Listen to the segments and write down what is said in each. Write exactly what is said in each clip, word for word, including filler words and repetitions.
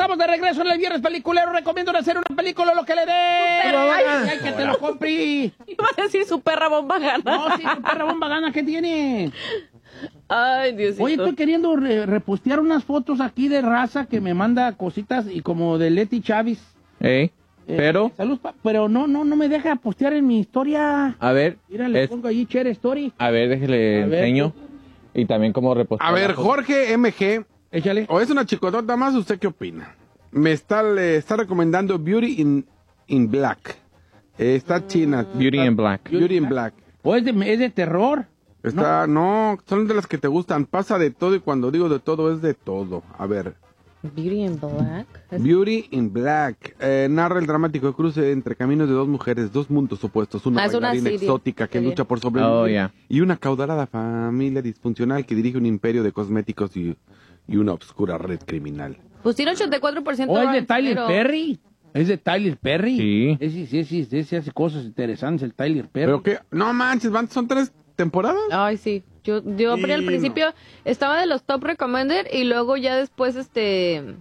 estamos de regreso en el viernes peliculero. Recomiendo hacer una película lo que le dé. Ay, ay, que te lo compre. Iba a decir su perra bomba gana. No, sí, su perra bomba gana. ¿Qué tiene? Ay, Diosito. Oye, estoy queriendo re repostear unas fotos aquí de raza que me manda cositas y como de Leti Chávez. ¿Eh? Pero. Eh, salud, pa pero no, no, no me deja postear en mi historia. A ver. Mira, le es... pongo ahí Share Story. A ver, déjele A ver. enseño. Y también como repostear. A ver, Jorge M G. Échale. ¿O es una chicotota más? ¿Usted qué opina? Me está, le está recomendando Beauty in, in Black. Eh, está china. Beauty está, in Black. Beauty in Black. ¿O es de, es de terror? Está, no. no, son de las que te gustan. Pasa de todo y cuando digo de todo es de todo. A ver. Beauty in Black. Beauty in Black. Eh, narra el dramático cruce entre caminos de dos mujeres, dos mundos opuestos. Una Ah, es una bailarina serie. exótica que Serie. lucha por sobrevivir. Oh, yeah. Y una caudalada familia disfuncional que dirige un imperio de cosméticos y, y una obscura red criminal. Pues tiene ochenta y cuatro por ciento. ¿O es de Rotten Tyler Tomatoes. Perry? ¿Es de Tyler Perry? Sí. Ese sí, sí, sí, sí, hace cosas interesantes el Tyler Perry. Pero que, no manches, van, son tres temporadas. Ay, sí. Yo, yo Sí, al no. principio estaba de los top recommended y luego ya después, este...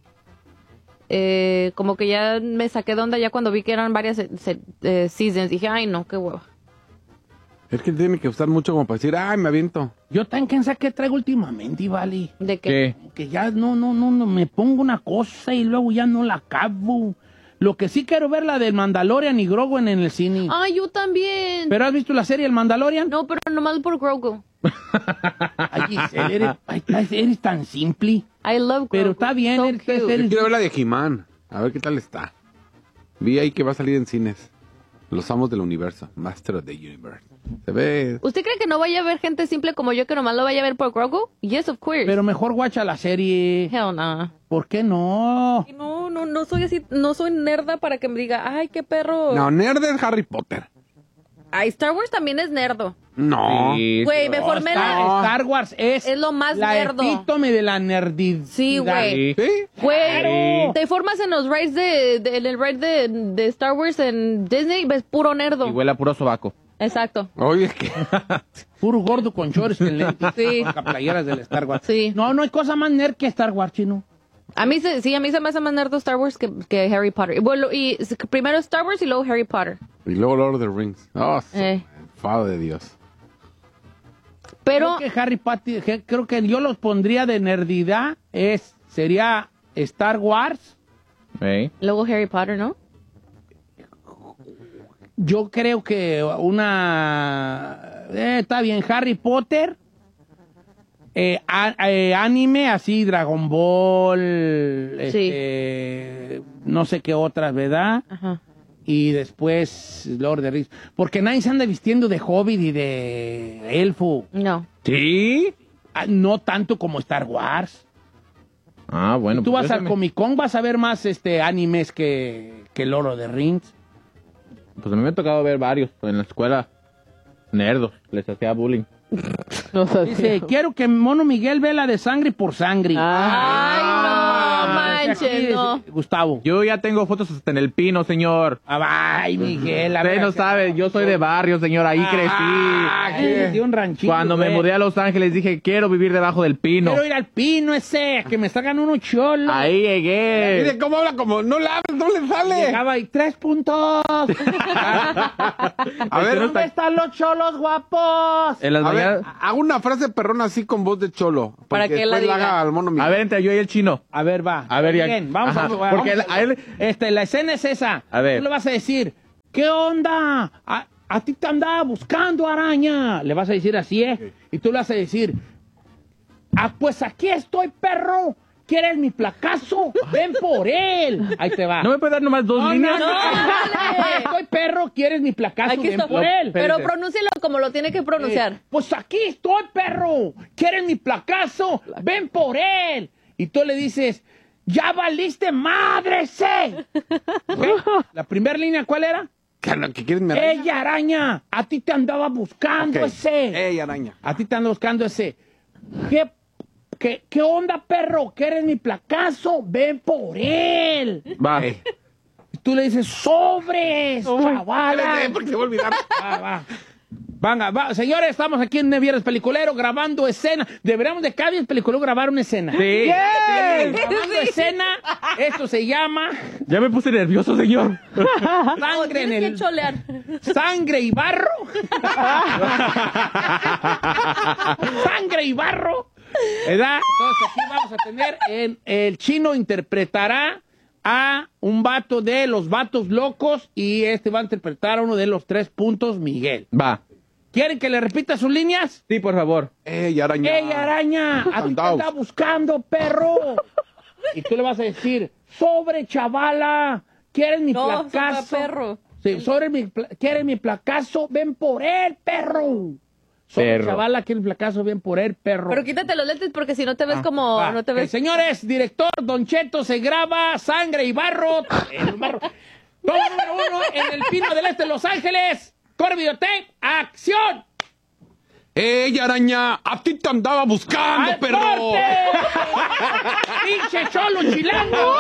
Eh, como que ya me saqué de onda ya cuando vi que eran varias eh, se- eh, seasons. Dije, ay, no, qué hueva. Es que tiene que gustar mucho como para decir, ay, me aviento. Yo tan cansada que traigo últimamente, vale. ¿De qué? ¿Qué? Que ya no, no, no, no, me pongo una cosa y luego ya no la acabo. Lo que sí quiero ver la del Mandalorian y Grogu en el cine. Ay, yo también. ¿Pero has visto la serie El Mandalorian? No, pero nomás por Grogu. Ay, Giselle, eres, ay, eres tan simple. I love Grogu. Pero está bien, So eres- cute. Yo eres- quiero ver la de He-Man. A ver qué tal está. Vi ahí que va a salir en cines. Los amos del universo. Master of the Universe. Se ve. ¿Usted cree que no vaya a haber gente simple como yo que nomás lo vaya a ver por Grogu? Yes, of course. Pero mejor guacha la serie. Hell nah. ¿Por qué no? No, no, no soy así, no soy nerda para que me diga, ay, qué perro. No, nerd es Harry Potter. Ay, Star Wars también es nerdo. No. Sí, Güey, sí. mejor me Star, la... Star Wars es, Es lo más la nerdo. epítome de la nerdidad. Sí, güey. Sí. ¿Sí? Güey, Claro. te formas en los rides de, de- en el ride de, de Star Wars en Disney, ves puro nerdo. Y huele a puro sobaco. Exacto. Oye, es que. Puro gordo con shorts en lentes. Sí. Con playeras del Star Wars. Sí. No, no hay cosa más nerd que Star Wars, chino. A mí se, sí, a mí se me hace más nerdo Star Wars que, que Harry Potter. Y Bueno, y s- primero Star Wars y luego Harry Potter. Y luego Lord of the Rings. Oh, Eh. enfado de Dios. Pero, Creo que Harry Potter, que- creo que yo los pondría de nerdidad, es, sería Star Wars. ¿Eh? luego Harry Potter, ¿no? Yo creo que una... eh, está bien, Harry Potter, eh, a- eh, anime, así, Dragon Ball, este, no sé qué otras, ¿verdad? Ajá. Y después Lord of the Rings. Porque nadie se anda vistiendo de hobbit y de elfo. No. ¿Sí? Ah, no tanto como Star Wars. Ah, bueno. Si tú pues vas yo al se me- Comic Con, vas a ver más este animes que, que Lord of the Rings. Pues a mí me ha tocado ver varios en la escuela. Nerdos. Les hacía bullying. No sé. Dice, quiero que Mono Miguel vea la de Sangre por Sangre. Ay, no Ah, manches, aquí, no. Gustavo. Yo ya tengo fotos hasta en el pino, señor. Ah, Ay, Miguel. a Usted ver, no ¿qué sabe, pasó? yo soy de barrio, señor. Ahí Ah, crecí. que de un ranchito. Cuando me güey. mudé a Los Ángeles dije, quiero vivir debajo del pino. Quiero ir al pino ese, que me salgan unos cholos. Ahí llegué. Mire cómo habla, como no le habla, no le sale. Llegaba y tres puntos. A ver, ¿Dónde están los cholos guapos? En las a ver, mañanas... hago una frase perrona así con voz de cholo. Para porque que él la después diga. haga al mono Miguel. A ver, entre yo y el chino. A ver, va. A ver, ya- Bien, vamos Ajá, a vamos porque a- a él- Este, la escena es esa. A ver. Tú le vas a decir, ¿qué onda? A, a ti te andaba buscando, araña. Le vas a decir así, ¿eh? Y tú le vas a decir, ah, pues aquí estoy, perro. ¿Quieres mi placazo? Ven por él. Ahí te va. ¿No me puede dar nomás dos No, líneas? no, no. dale. Aquí estoy, perro. ¿Quieres mi placazo? Aquí Ven está. por él. Pero Espérate. pronúncialo como lo tiene que pronunciar. Eh, pues aquí estoy, perro. ¿Quieres mi placazo? Ven por él. Y tú le dices, ¡ya valiste madre, sé! ¿Ok? La primera línea, ¿cuál era? ¿Qué, que quieres mi araña? ¡Ey, araña! A ti te andaba buscando Ok. ese. Ey, araña. A ti te anda buscando ese. ¿Qué, qué, qué onda, perro? ¿Quieres mi placazo? Ven por él. Va. Ey. Y tú le dices, sobres, chavala. Espérate, porque se va a olvidar. Va, va. Venga, va, señores, estamos aquí en Viernes Peliculero grabando escena. Deberíamos de cada viernes peliculero grabar una escena. Sí. Grabando escena. Esto se llama Ya me puse nervioso, señor. Sangre en Tienes que el... cholear. Sangre y barro. Sangre y barro. ¿Verdad? Entonces aquí vamos a tener, en, el chino interpretará a un vato de los vatos locos y este va a interpretar a uno de los tres puntos, Miguel. Va. ¿Quieren que le repita sus líneas? Sí, por favor. ¡Ey, araña! ¡Ey, araña! ¿A ti te anda buscando, perro? Y tú le vas a decir, sobre, chavala, ¿quieres mi No, placazo? sopa, perro. Sí, sobre mi, pla- ¿quieres mi placazo? Ven por él, perro. Sobre, Perro. chavala, ¿quieres mi placazo? Ven por él, perro. Pero quítate los lentes porque si no te ves Ah, como... va. No te Eh, ves... señores, director Don Cheto se graba Sangre y Barro. El barro. Toma número uno en el Pino del Este de Los Ángeles. Corre videotape, acción. ¡Ey, araña! ¡A ti te andaba buscando, ¡Al perro! corte! ¡Pinche cholo chilango!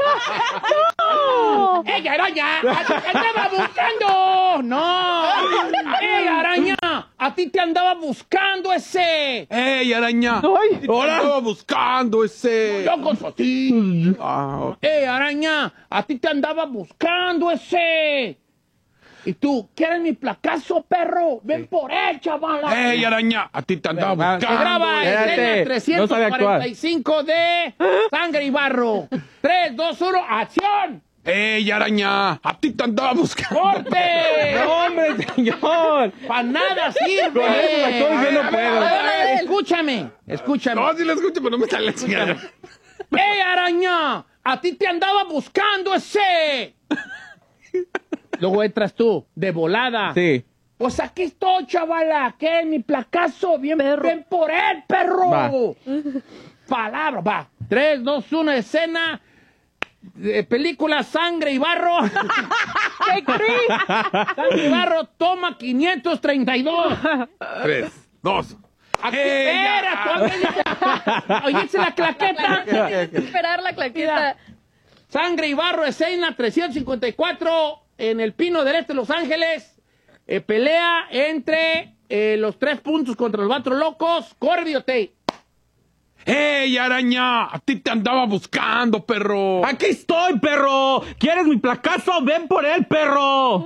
¡Ey, araña! ¡A ti te andaba buscando! ¡No! ¡Ey, araña! ¡A ti te andaba buscando ese! ¡Ey, araña! Ay, ¡Te andaba buscando ese! ¡Yo con su ti! Ah, ¡Ey, araña! ¡A ti te andaba buscando ese! Y tú, ¿quieres mi placazo, perro? Ven por él, chavala. ¡Ey, araña! ¡A ti te andaba Va, Se buscando! graba Espérate, escena no sabe actuar. trescientos cuarenta y cinco de Sangre y Barro. tres, dos, uno, ¡acción! ¡Ey, araña! ¡A ti te andaba buscando! ¡Corte! No, hombre, señor. ¡Para nada sirve! Con esos actores yo no A ver, puedo. a ver, a ver, escúchame, escúchame. No, sí lo escucho, pero no me sale la chingada. ¡Ey, araña! ¡A ti te andaba buscando ese! Luego entras tú, de volada. Sí. Pues aquí estoy, chavala. ¿Qué es mi placazo? Bien, ven por él, perro. Va. Palabra, va. Tres, dos, uno, escena. De película Sangre y Barro. ¿Qué crees? Sangre y Barro, toma quinientos treinta y dos. Tres, dos. Aquí, ¡Ey, espera, ya! tú, oíste la claqueta. Tienes que esperar la claqueta. Sangre y Barro, escena trescientos cincuenta y cuatro en el Pino del Este de Los Ángeles. Eh, pelea entre eh, los tres puntos contra los vatos locos. Corre videotape. ¡Ey, araña! ¡A ti te andaba buscando, perro! Aquí estoy, perro. ¿Quieres mi placazo? Ven por él, perro.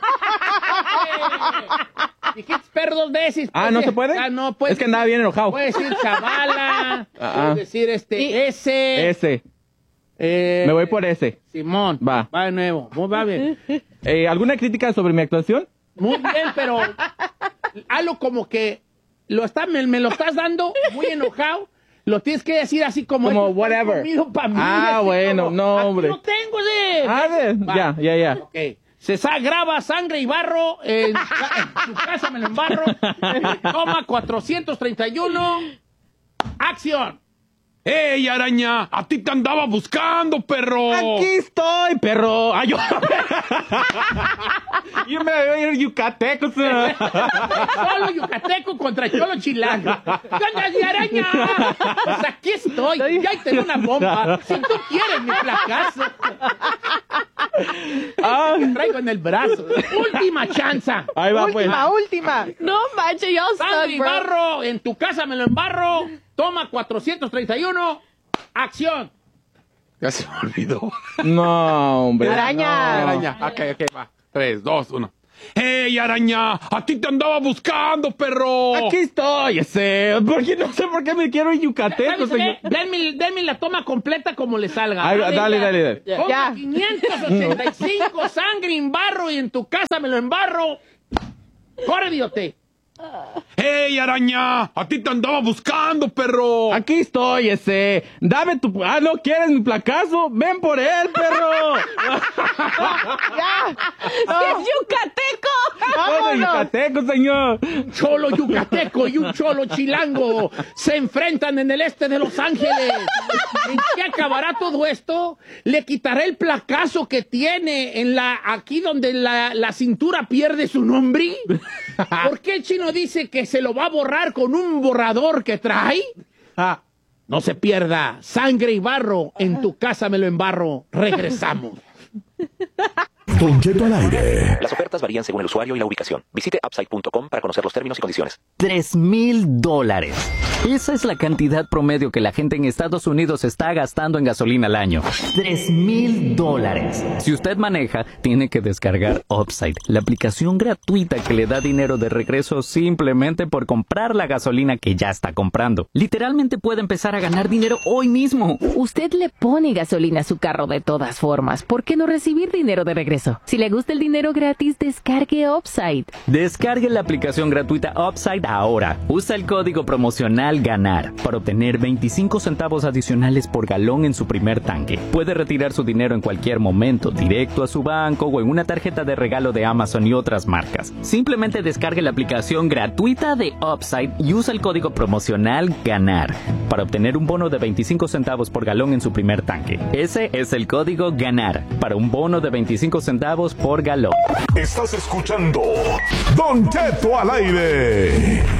Dijiste perro dos veces. Ah, pues, ¿no eh, se puede? Ah, no, puedes, Es que andaba bien enojado. puedes decir chavala. Ah, puedes ah. decir este, Y- ese. Ese. eh, Me voy por ese. Simón. Va. Va de nuevo. Muy va bien. Eh, ¿Alguna crítica sobre mi actuación? Muy bien, pero algo como que lo está, me, me lo estás dando muy enojado. Lo tienes que decir así como... Como "Esto fue whatever". comido pa' mí", Ah, así bueno, como, no, "Aquí hombre. lo tengo, de. Ah, de- Va. ya, ya, ya. Ok. Se sa- graba Sangre y Barro en, ca- en tu casa, me lo embarro. Toma cuatrocientos treinta y uno. Acción. ¡Ey, araña! ¡A ti te andaba buscando, perro! Aquí estoy, perro. Ay, yo... yo me voy a ir yucateco. Solo yucateco contra cholo chilango. ¿Qué onda, de araña? Pues aquí estoy. Ya tengo una bomba. Si tú quieres mi placazo. Ah, Te traigo en el brazo. Última chanza. ahí va, pues. Última, última. No manches, yo Sangre suck, y bro. Barro, en tu casa me lo embarro. Toma cuatrocientos treinta y uno. Acción. Ya se me olvidó. No, hombre. Araña. No. Araña. Ok, ok, va. Tres, dos, uno. ¡Ey, araña! ¡A ti te andaba buscando, perro! Aquí estoy, ese. Porque no sé por qué me quiero ir yucateco, ¿Sabes señor. qué? Denme, denme la toma completa como le salga. Ay, dale, dale, dale. Toma Ya. quinientos ochenta y cinco, Sangre y Barro, y en tu casa me lo embarro. Corre, videotape. ¡Ey, araña! ¡A ti te andaba buscando, perro! Aquí estoy, ese. Dame tu... Ah, ¿no quieres mi placazo? Ven por él, perro. Ya. ¡Es yucateco! Bueno, Vámonos. yucateco, señor. Cholo yucateco y un cholo chilango se enfrentan en el este de Los Ángeles. ¿En qué acabará todo esto? Le quitaré el placazo que tiene en la aquí donde la, la cintura pierde su nombre. ¿Por qué el chino dice que se lo va a borrar con un borrador que trae? Ah. No se pierda. Sangre y Barro, en tu casa me lo embarro. Regresamos. Don Cheto al aire. Las ofertas varían según el usuario y la ubicación. Visite upside punto com para conocer los términos y condiciones. Tres mil dólares. Esa es la cantidad promedio que la gente en Estados Unidos está gastando en gasolina al año. Tres mil dólares. Si usted maneja, tiene que descargar Upside, la aplicación gratuita que le da dinero de regreso simplemente por comprar la gasolina que ya está comprando. Literalmente puede empezar a ganar dinero hoy mismo. Usted le pone gasolina a su carro de todas formas. ¿Por qué no recibir dinero de regreso? Si le gusta el dinero gratis, descargue Upside. Descargue la aplicación gratuita Upside ahora. Usa el código promocional GANAR para obtener veinticinco centavos adicionales por galón en su primer tanque. Puede retirar su dinero en cualquier momento, directo a su banco o en una tarjeta de regalo de Amazon y otras marcas. Simplemente descargue la aplicación gratuita de Upside y usa el código promocional GANAR para obtener un bono de veinticinco centavos por galón en su primer tanque. Ese es el código GANAR para un bono de veinticinco centavos por galón. Estás escuchando Don Cheto al aire.